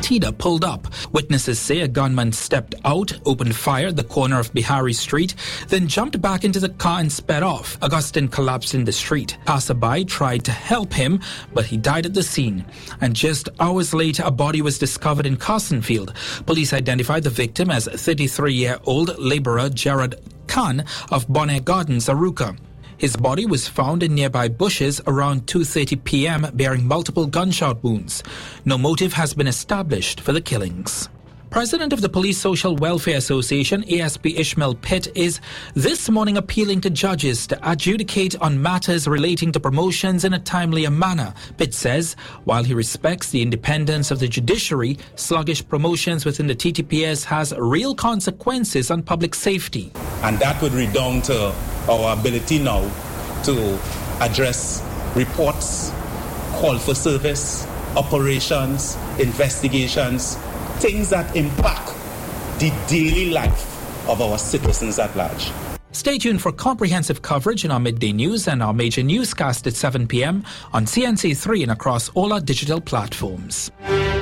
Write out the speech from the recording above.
Altida pulled up. Witnesses say a gunman stepped out, opened fire at the corner of Bihari Street, then jumped back into the car and sped off. Augustine collapsed in the street. Passerby tried to help him, but he died at the scene. And just hours later, a body was discovered in Carsonfield. Police identified the victim as 33-year-old laborer Gerard Khan of Bonaire Gardens, Arouca. His body was found in nearby bushes around 2:30 p.m. bearing multiple gunshot wounds. No motive has been established for the killings. President of the Police Social Welfare Association, ASP Ishmael Pitt, is this morning appealing to judges to adjudicate on matters relating to promotions in a timelier manner. Pitt says, while he respects the independence of the judiciary, sluggish promotions within the TTPS has real consequences on public safety. And that would redound to our ability now to address reports, call for service, operations, investigations, things that impact the daily life of our citizens at large. Stay tuned for comprehensive coverage in our midday news and our major newscast at 7 p.m. on CNC3 and across all our digital platforms.